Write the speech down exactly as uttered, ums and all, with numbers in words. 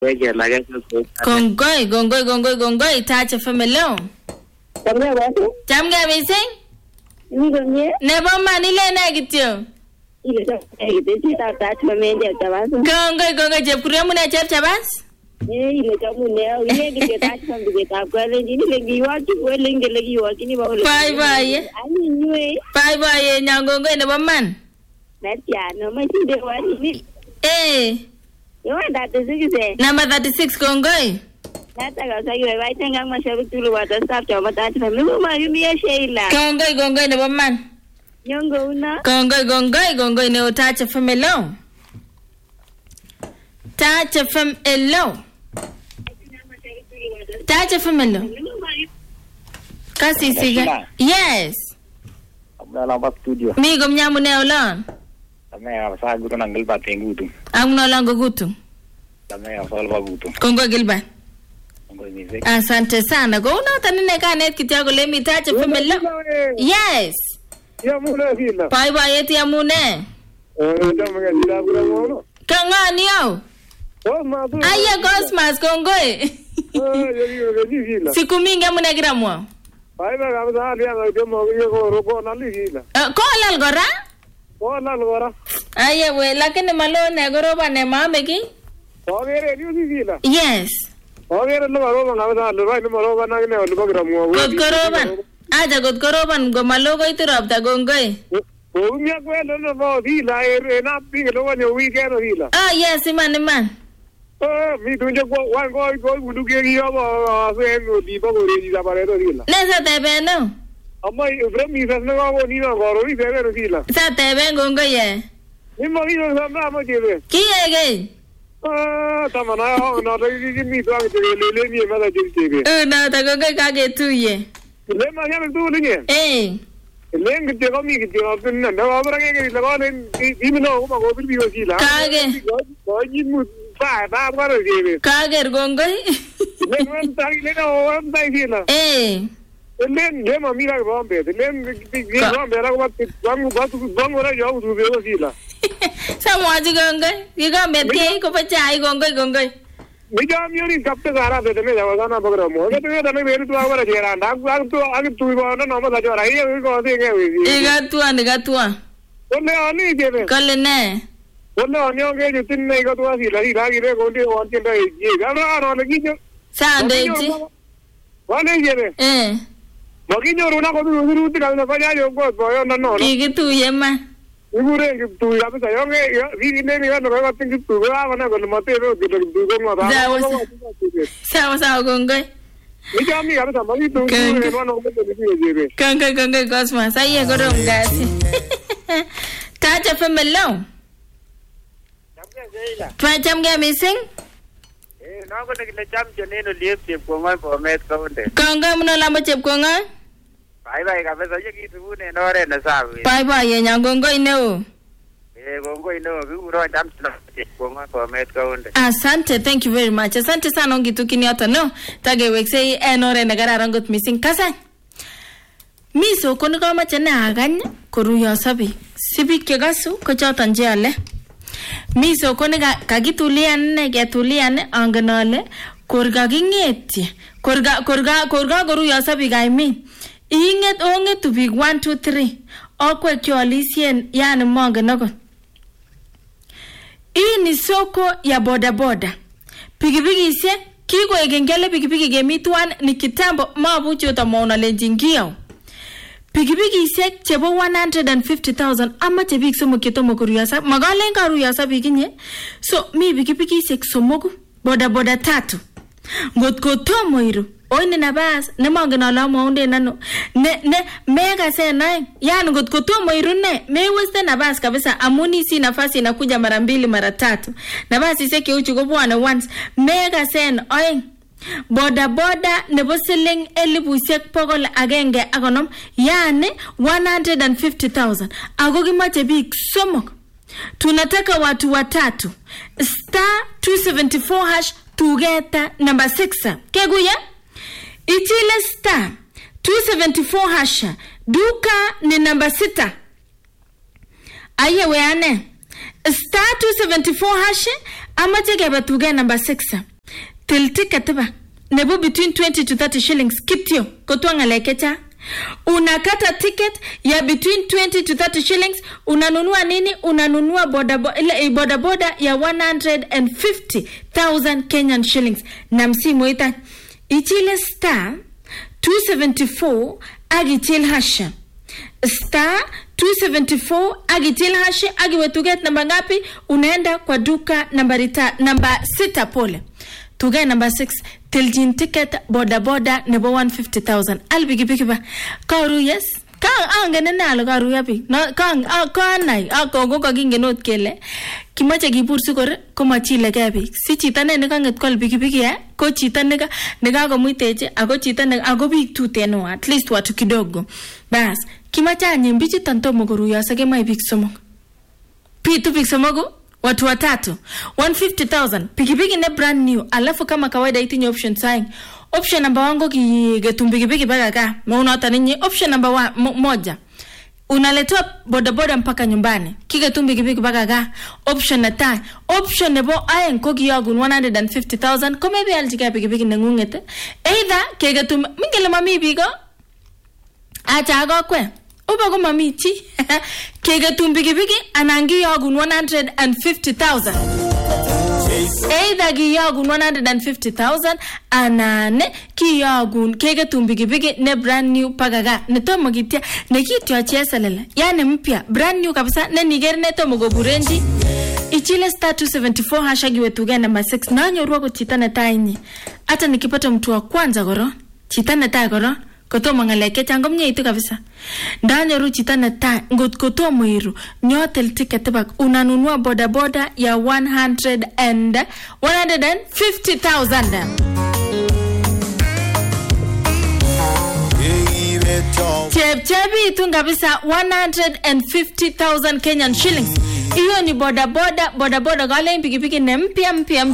Weke lage so. Gongoi, gongoi, gongoi, gongoi, Touch F M hello. Chamge babu. Chamge missing? Ni gonye. Nebo man ile na kityo. Ile ta ile ta Touch F M ndio tabasu. Gongoi, gongoi, jepkure muna chep chabas? Eh ile ta mune ile ke Touch F M ke ta kwa le ni le giwa ki ko le ngele giwa kini ba ole. Bye bye. Ani nywe. Bye bye nyangongoi nebo man. Natia no mai tinde wani ni. Eh. Yo thirty-six eh. Number thirty-six gongoi. Nata ga sai ga wai tenga ma shabu tulu wa ta staff cha ma Touch F M. Lu ma yumi ya Sheila. Gongoi, gongoi nebo man. Nyongo una. Gongoi, gongoi, gongoi ne Touch F M hello. Touch F M hello. Touch F M hello. Kasi siga. Yes. Abdala ba studio. Mi gomnyamu ne olon. Tame asa gutu nangal ba tengutu. Amno lango gutu. Tame asa ba gutu. Kongo Gilbert. Kongo music. Asante sana. Go una tanine ka net kityago le mi Touch F M hello. Yes. Ya muna vila. Bye bye yeti amune. Eh, jamu ga dira bura mono. Kangani yo. Oh, ma tu. Aya Cosmas kongoi. Eh, yo digo que vila. Siku mingi amune gramwa. Ai ba ga ba dia ga de mo yo ko ro ko na li vila. Ko lal gora? Ko na gora. Aya we lakini malo ne goroba ne mame ki? Ko gere dio vila. Yes. Ko gere lo ro na ba lo ba no ro ba na ne lo ba gramwa. God koroban. Aja god koroban go malo go itirapta gongoi. O mi akwelo no ba vila e na pi lo wa no weekend vila. Ah yes man man. Eh, mi tunje ko wan ko ko budu ke yo ba se no di ba go re di da ba re do vila. Nesa tebe no. Amma ifre mi sa no go ni no go ro di be re vila. Sa tebe gongoi ye. Ni mo ni no sa ma mo jebe. Ki yege. Ah, tamana no no di mi to ga le le mi ma da jebe. Eh na ta gongoi ka ge tuye. Le ma ya me tu ni. Eh. Le ngi ko mi ki ko tin na ba ba ge le ko le di mi no ko go bi bi vila. Ka ge. Ko ni mu ba ba ba re jebe. Ka ge gongoi. Le man ta le no am dai vila. Eh. Len le ma mira ba be. Len ki ki ba be ra ko ba bang ba tu bang ora yo tu be vila. Sa mo aji gongoi. Ki go met ke ko pa chai gongoi gongoi. Mi ja mi ori kap te gara be me ja na bagro mo. Ke te na me tu agora jera. Na ag tu ag tu ba na no ma ja ra ye ko de ke wi. Iga tua niga tua. Ole ani je be. Kale ne. Ole ani ke ju tin nei ko tu asi la ri la gi re ko de on tin dai je. Ga na ro le gi jo. Sa de ji. Wale je be. Eh. Mo gi jo ro na ko tu ru ti ka na pa ja yo ko bo yo na no. Ki tu ye ma. Igure ke tu ya be sa yo nge ri ne ni ga no ga tin ki tu ga na ko mo te ro ki tu ko no da. Sa sa gongoi. Mi ja mi ga sa mo gi tu ku ne no ko te ni je be. Gongoi gongoi Cosmas. Aye goro ngasi. Touch F M hello. Twa chamge missing? Eh, na ko ne cham jene no liep chep ko ngai po met ko nde. Gongoi mno la mo chep ko ngai? Bye bye ka pesa ye ki tu ne no re na sa wi. Bye bye ye nya gongoi ne o. Eh, gongoi no ku ro cham chep ko ngai po met ko nde. Asante, thank you very much. Asante sana ongitu kini hata no. Tage wekse enore na gara rangot missing kasa. Miso kono kama chana aganya koruyo sabi. Sibik ke gasu ko choton je ale. Miso kono kagitulian ne getulian anganale korga gingeti. Korga korga korga koruyo sabi gaimi. Inget onget to big one two three. Okwe cholisien yani monge noko. Hii ni soko ya boda boda. Pikipiki ise kiko egengele pikipiki gemituan ni kitambo mabuchi utamuona lenjingio. Pikipiki ise chebo one hundred fifty thousand ama chebik somo kitomo kuruyasa. Magalen ka ruyasa bikinye. So mi pikipiki ise somogu boda boda tatu. Ngotko tomo iru. Oine nabas ne mongen ala maunde nano. Ne ne mega se nae. Yani ngotko tomo iru ne me weste nabas kabisa amuni si nafasi inakuja mara mbili mara tatu. Nabasi ise kiuchu ko bwana once mega sen oing. Boda boda nebo siling elibu isek pokol agenge akonom yani one hundred fifty thousand. Ako kimache bik somok. Tunataka watu watatu. Star two seventy-four hash tugeta number six. Keguya? Ichile star two seventy-four hash duka ni number sita. Aye weane. Star two seventy-four hash ama cheke batuge number six. til ticket ba nebo between twenty to thirty shillings kityo kotwa ngalekecha. Unakata ticket ya between twenty to thirty shillings, unanunua nini? Unanunua boda ile boda boda ya one hundred fifty thousand Kenyan shillings. Na msimu ita ichile star two seventy-four agichil hasha. Star two seventy-four agichil hasha agiwetuget namba ngapi? Unaenda kwa duka nambari ta namba sita pole. Tuge number six tiljin ticket boda boda nebo one hundred fifty thousand. Albigi bigi ba. Karu yes. Ka angene nalo karu yapi. Na ka ka nai ako go ka gingenot kele. Kimache gibur sukor koma chile gabi. Si chita ne ka nget kol bigi bigi ya. Ko chita ne ka ne ka gomuiteje ako chita ne ako big tuteno at least watu kidogo. Bas kimache anyimbichi tanto moguru ya sage mai big somok. Pitu big somogo watu watatu one hundred fifty thousand pikipiki ne brand new. Alafu kama kawaida itinye option sign. Option number wango kigetumbikipiki baga ka mauna hata ninyi. Option number one, mo, moja unaletewa boda boda mpaka nyumbani kigetumbikipiki baga ka. Option na ta option nebo ayen kogi yogun one hundred fifty thousand kome be aljika pikipiki nengungete either kigetum mingele mami bigo acha ago kwe uba ko mami chi kigetumbikipiki anangi yogun one hundred fifty thousand. Either giyagun one hundred fifty thousand anane kiyagun kege tumbigi bigi ne brand new pagaga ne tomo gitia ne kityo cheselele yani mpya brand new kabisa ne niger ne tomo go burenji ichile star two seventy-four hashtag wetuge number six na nyorwa ko chitana tainyi hata nikipata mtu wa kwanza goro chitana tai goro kotomo ngaleke chango mnyeitu kabisa ndanya ru chitana ta ngot kotomo iru nyotel ticket bak unanunua boda boda ya one hundred and one hundred fifty thousand. Chep chebi itu kabisa one hundred fifty thousand Kenyan shillings. Iyo ni boda boda boda boda gale mpikipiki ne mpya mpya